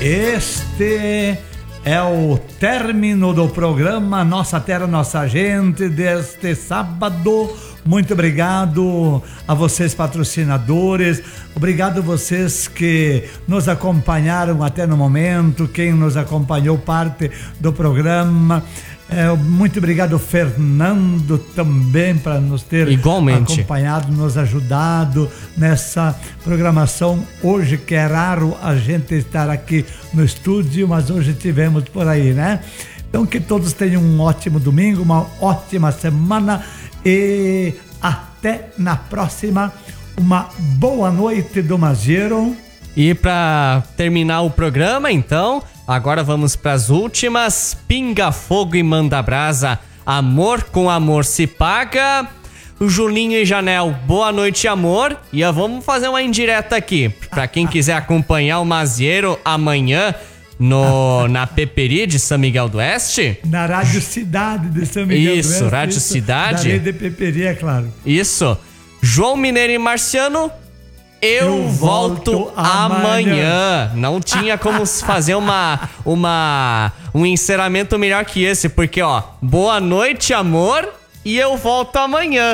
Este é o término do programa Nossa Terra, Nossa Gente deste sábado. Muito obrigado a vocês, patrocinadores. Obrigado a vocês que nos acompanharam até no momento, quem nos acompanhou parte do programa. Muito obrigado, Fernando, também, para nos ter acompanhado, nos ajudado nessa programação. Hoje, que é raro a gente estar aqui no estúdio, mas hoje tivemos por aí, né? Então, que todos tenham um ótimo domingo, uma ótima semana e até na próxima. Uma boa noite do Mazieiro. E para terminar o programa, então, agora vamos para as últimas. Pinga Fogo e Manda Brasa, amor com amor se paga. O Julinho e Janel, boa noite, amor. E vamos fazer uma indireta aqui, para quem quiser acompanhar o Mazieiro amanhã na Peperi de São Miguel do Oeste. Na Rádio Cidade de São Miguel do Oeste. Isso, Rádio Cidade. Da Rede Peperi, é claro. Isso. João Mineiro e Marciano, eu volto amanhã. Não tinha como fazer um encerramento melhor que esse, porque, ó, boa noite, amor, e eu volto amanhã.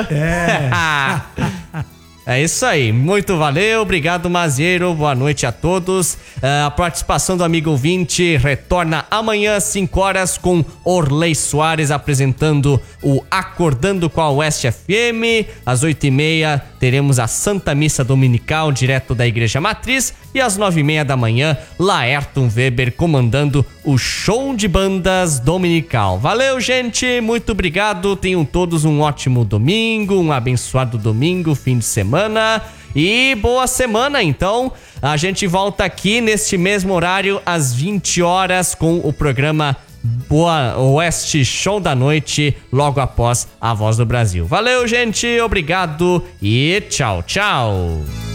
É isso aí, muito valeu, obrigado, Mazieiro, boa noite a todos. A participação do amigo ouvinte retorna amanhã às 5 horas com Orley Soares apresentando o Acordando com a Oeste FM. Às 8h30 teremos a Santa Missa Dominical direto da Igreja Matriz e às 9h30 da manhã, Laerton Weber comandando o show de bandas dominical. Valeu, gente, muito obrigado, tenham todos um ótimo domingo, um abençoado domingo, fim de semana. E boa semana, então. A gente volta aqui neste mesmo horário às 20 horas com o programa Boa Oeste Show da Noite, logo após a Voz do Brasil. Valeu, gente, obrigado e tchau, tchau.